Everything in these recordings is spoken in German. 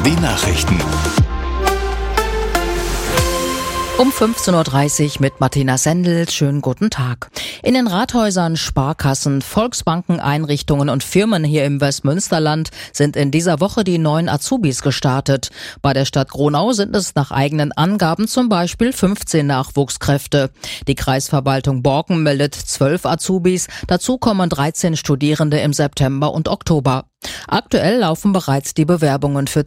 Nachrichten. Um 15.30 Uhr mit Martina Sendel. Schönen guten Tag. In den Rathäusern, Sparkassen, Volksbanken, Einrichtungen und Firmen hier im Westmünsterland sind in dieser Woche die neuen Azubis gestartet. Bei der Stadt Gronau sind es nach eigenen Angaben zum Beispiel 15 Nachwuchskräfte. Die Kreisverwaltung Borken meldet 12 Azubis. Dazu kommen 13 Studierende im September und Oktober. Aktuell laufen bereits die Bewerbungen für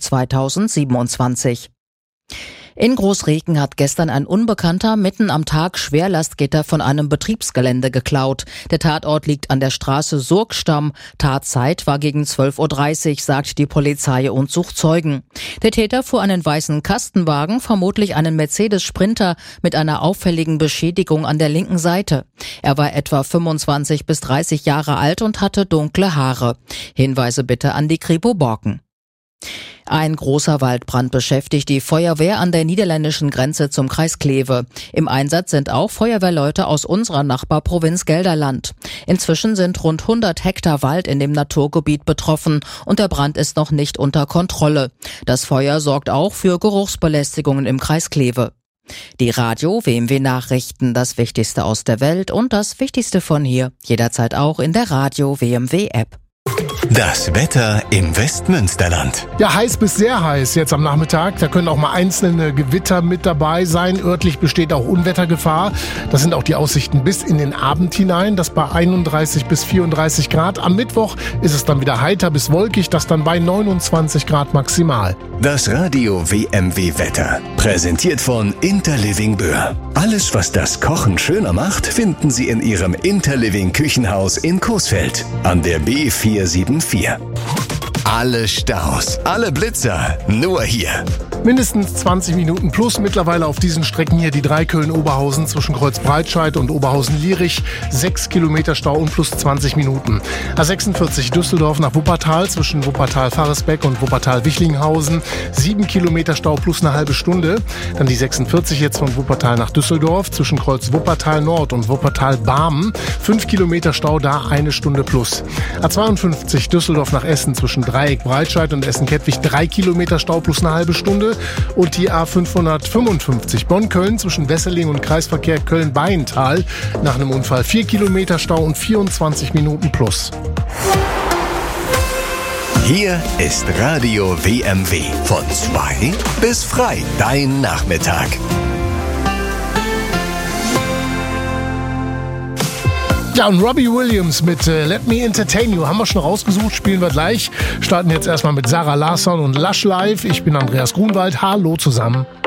2027. In Großreken hat gestern ein Unbekannter mitten am Tag Schwerlastgitter von einem Betriebsgelände geklaut. Der Tatort liegt an der Straße Surgstamm. Tatzeit war gegen 12.30 Uhr, sagt die Polizei und sucht Zeugen. Der Täter fuhr einen weißen Kastenwagen, vermutlich einen Mercedes Sprinter, mit einer auffälligen Beschädigung an der linken Seite. Er war etwa 25 bis 30 Jahre alt und hatte dunkle Haare. Hinweise bitte an die Kripo Borken. Ein großer Waldbrand beschäftigt die Feuerwehr an der niederländischen Grenze zum Kreis Kleve. Im Einsatz sind auch Feuerwehrleute aus unserer Nachbarprovinz Gelderland. Inzwischen sind rund 100 Hektar Wald in dem Naturgebiet betroffen und der Brand ist noch nicht unter Kontrolle. Das Feuer sorgt auch für Geruchsbelästigungen im Kreis Kleve. Die Radio WMW Nachrichten, das Wichtigste aus der Welt und das Wichtigste von hier, jederzeit auch in der Radio WMW App. Das Wetter im Westmünsterland. Ja, heiß bis sehr heiß jetzt am Nachmittag. Da können auch mal einzelne Gewitter mit dabei sein. Örtlich besteht auch Unwettergefahr. Das sind auch die Aussichten bis in den Abend hinein. Das bei 31 bis 34 Grad. Am Mittwoch ist es dann wieder heiter bis wolkig. Das dann bei 29 Grad maximal. Das Radio WMW Wetter. Präsentiert von Interliving Böhr. Alles, was das Kochen schöner macht, finden Sie in Ihrem Interliving Küchenhaus in Coesfeld an der B474. Alle Staus, alle Blitzer, nur hier. Mindestens 20 Minuten plus mittlerweile auf diesen Strecken hier die 3 Köln-Oberhausen zwischen Kreuzbreitscheid und Oberhausen-Lierich. 6 Kilometer Stau und plus 20 Minuten. A46 Düsseldorf nach Wuppertal zwischen Wuppertal-Faresbeck und Wuppertal-Wichlinghausen. 7 Kilometer Stau plus eine halbe Stunde. Dann die 46 jetzt von Wuppertal nach Düsseldorf zwischen Kreuz Wuppertal-Nord und Wuppertal-Barmen. 5 Kilometer Stau, da eine Stunde plus. A52 Düsseldorf nach Essen zwischen Dreieck Breitscheid und Essen-Kettwig 3 Kilometer Stau plus eine halbe Stunde. Und die A555 Bonn-Köln zwischen Wesseling und Kreisverkehr Köln-Bayental nach einem Unfall 4 Kilometer Stau und 24 Minuten plus. Hier ist Radio WMW. Von 2 bis frei. Dein Nachmittag. Ja, und Robbie Williams mit Let Me Entertain You haben wir schon rausgesucht, spielen wir gleich. Starten jetzt erstmal mit Sarah Larsson und Lush Live. Ich bin Andreas Grunwald. Hallo zusammen.